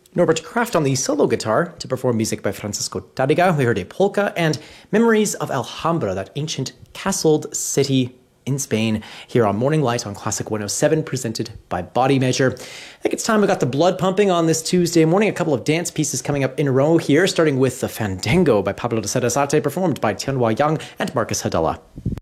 Norbert Kraft on the solo guitar to perform music by Francisco Tárrega. We heard a polka and Memories of Alhambra, that ancient castled city in Spain, here on Morning Light on Classic 107, presented by Body Measure. I think it's time we got the blood pumping on this Tuesday morning. A couple of dance pieces coming up in a row here, starting with the Fandango by Pablo de Sarasate, performed by Tianhua Yang and Marcus Hadala.